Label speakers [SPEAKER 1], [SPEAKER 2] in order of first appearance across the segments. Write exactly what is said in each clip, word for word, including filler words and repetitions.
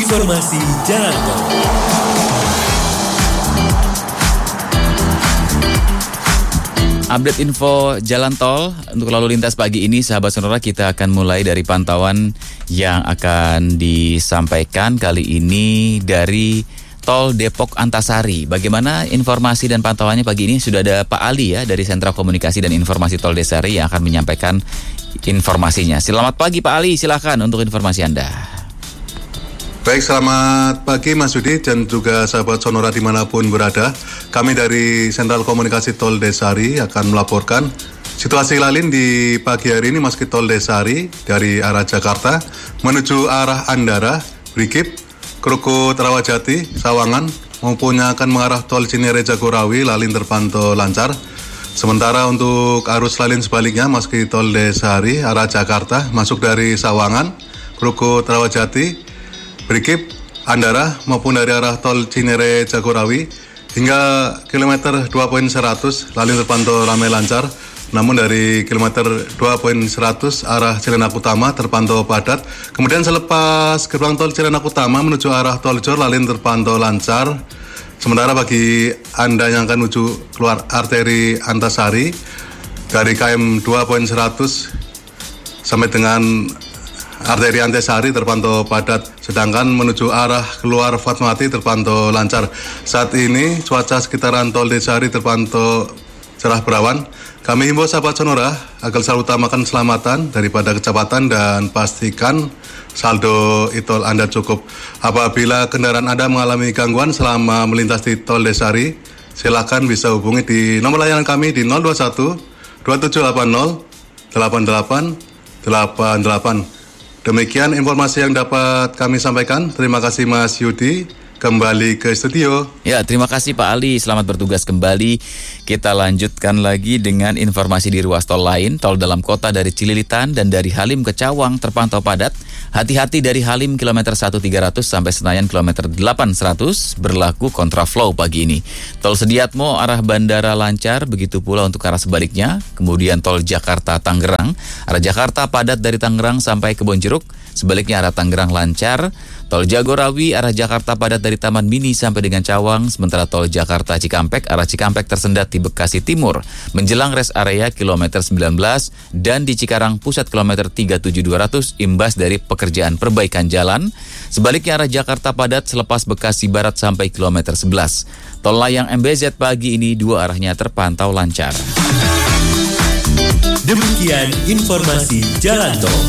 [SPEAKER 1] Informasi Jalan Tol.
[SPEAKER 2] Update info jalan tol untuk lalu lintas pagi ini, sahabat Sonora, kita akan mulai dari pantauan yang akan disampaikan kali ini dari Tol Depok Antasari. Bagaimana informasi dan pantauannya pagi ini? Sudah ada Pak Ali ya dari Sentra Komunikasi dan Informasi Tol Desari yang akan menyampaikan informasinya. Selamat pagi Pak Ali, silakan untuk informasi Anda.
[SPEAKER 3] Baik, selamat pagi Mas Yudi dan juga sahabat Sonora dimanapun berada. Kami dari Sentral Komunikasi Tol Desari akan melaporkan situasi lalin di pagi hari ini meski Tol Desari dari arah Jakarta menuju arah Andara, Brikip, Krukut, Rawajati, Sawangan maupun yang akan mengarah Tol Cinere Jagorawi lalin terpantau lancar. Sementara untuk arus lalin sebaliknya meski Tol Desari arah Jakarta masuk dari Sawangan, Krukut, Rawajati, Brikip, Andara maupun dari arah Tol Cinere Jagorawi hingga kilometer dua poin seratus lalin terpantau ramai lancar. Namun dari kilometer dua poin seratus arah Cilenak Utama terpantau padat. Kemudian selepas gerbang Tol Cilenak Utama menuju arah Tol Jor lalin terpantau lancar. Sementara bagi Anda yang akan menuju keluar arteri Antasari dari K M dua poin seratus sampai dengan arteri Antasari terpantau padat, sedangkan menuju arah keluar Fatmawati terpantau lancar. Saat ini cuaca sekitaran Tol Desari terpantau cerah berawan. Kami himbau sahabat Sonora agar selalu utamakan keselamatan daripada kecepatan dan pastikan saldo e-tol Anda cukup. Apabila kendaraan Anda mengalami gangguan selama melintas di Tol Desari, silakan bisa hubungi di nomor layanan kami di nol dua satu dua tujuh delapan nol delapan delapan delapan delapan. Demikian informasi yang dapat kami sampaikan. Terima kasih Mas Yudi. Kembali ke studio.
[SPEAKER 2] Ya, terima kasih Pak Ali. Selamat bertugas kembali. Kita lanjutkan lagi dengan informasi di ruas tol lain. Tol dalam kota dari Cililitan dan dari Halim ke Cawang terpantau padat. Hati-hati dari Halim kilometer satu tiga ratus sampai Senayan kilometer delapan seratus berlaku kontraflow pagi ini. Tol Sediatmo arah bandara lancar, begitu pula untuk arah sebaliknya. Kemudian tol Jakarta Tangerang, arah Jakarta padat dari Tangerang sampai Kebonjeruk. Sebaliknya arah Tangerang lancar. Tol Jagorawi arah Jakarta padat dari Taman Mini sampai dengan Cawang. Sementara tol Jakarta Cikampek arah Cikampek tersendat di Bekasi Timur menjelang rest area kilometer sembilan belas dan di Cikarang Pusat kilometer tiga tujuh dua ratus imbas dari pekerjaan perbaikan jalan. Sebaliknya arah Jakarta padat selepas Bekasi Barat sampai kilometer sebelas. Tol layang M B Z pagi ini dua arahnya terpantau lancar.
[SPEAKER 1] Demikian informasi jalan tol.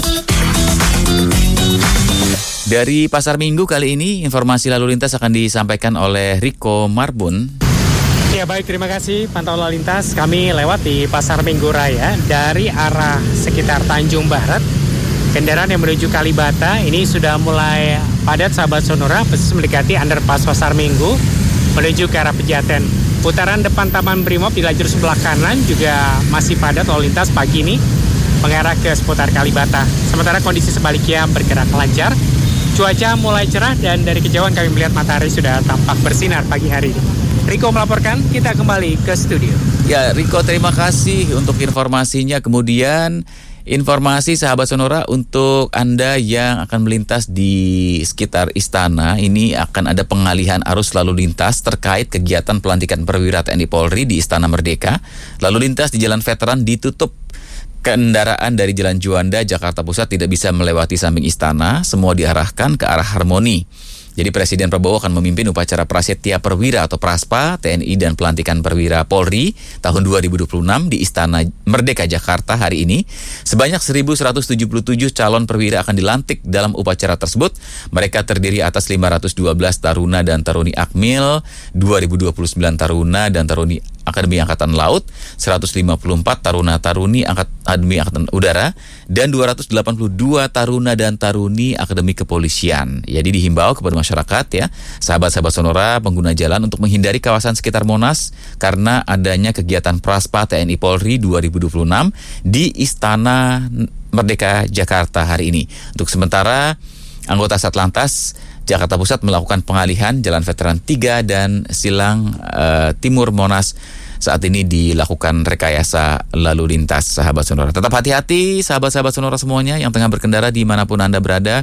[SPEAKER 2] Dari Pasar Minggu kali ini, informasi lalu lintas akan disampaikan oleh Riko Marbun.
[SPEAKER 4] Ya baik, terima kasih. Pantau lalu lintas kami lewat di Pasar Minggu Raya dari arah sekitar Tanjung Barat. Kendaraan yang menuju Kalibata ini sudah mulai padat sahabat Sonora, persis mendekati underpass Pasar Minggu menuju ke arah Pejaten. Putaran depan Taman Brimob di lajur sebelah kanan juga masih padat lalu lintas pagi ini mengarah ke seputar Kalibata. Sementara kondisi sebaliknya bergerak lancar. Cuaca mulai cerah dan dari kejauhan kami melihat matahari sudah tampak bersinar pagi hari ini. Riko melaporkan, kita kembali ke studio.
[SPEAKER 2] Ya, Riko, terima kasih untuk informasinya. Kemudian informasi sahabat Sonora untuk Anda yang akan melintas di sekitar Istana, ini akan ada pengalihan arus lalu lintas terkait kegiatan pelantikan perwira T N I Polri di Istana Merdeka. Lalu lintas di Jalan Veteran ditutup. Kendaraan dari Jalan Juanda, Jakarta Pusat tidak bisa melewati samping Istana, semua diarahkan ke arah Harmoni. Jadi Presiden Prabowo akan memimpin upacara Prasetya Perwira atau Praspa T N I dan pelantikan Perwira Polri tahun dua ribu dua puluh enam di Istana Merdeka Jakarta hari ini. Sebanyak seribu seratus tujuh puluh tujuh calon perwira akan dilantik dalam upacara tersebut. Mereka terdiri atas lima ratus dua belas taruna dan taruni Akmil, dua ribu dua puluh sembilan taruna dan taruni Akademi Angkatan Laut, seratus lima puluh empat taruna-taruni Akademi Angkatan Udara, dan dua ratus delapan puluh dua taruna dan taruni Akademi Kepolisian. Jadi dihimbau kepada masyarakat ya, sahabat-sahabat Sonora pengguna jalan untuk menghindari kawasan sekitar Monas karena adanya kegiatan Praspa T N I Polri dua ribu dua puluh enam di Istana Merdeka Jakarta hari ini. Untuk sementara, anggota Satlantas Jakarta Pusat melakukan pengalihan Jalan Veteran tiga dan Silang uh, Timur Monas. Saat ini dilakukan rekayasa lalu lintas sahabat Sonora. Tetap hati-hati sahabat-sahabat Sonora semuanya yang tengah berkendara dimanapun Anda berada.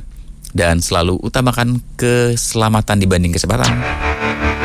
[SPEAKER 2] dan selalu utamakan keselamatan dibanding kecepatan.